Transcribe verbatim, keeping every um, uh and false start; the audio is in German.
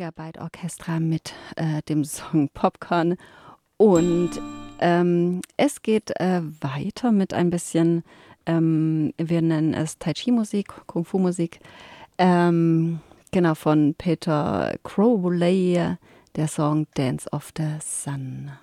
Megabyte Orchestra mit äh, dem Song Popcorn. Und ähm, es geht äh, weiter mit ein bisschen, ähm, wir nennen es Tai Chi Musik, Kung Fu Musik, ähm, genau von Peter Crowley, der Song Dance of the Sun.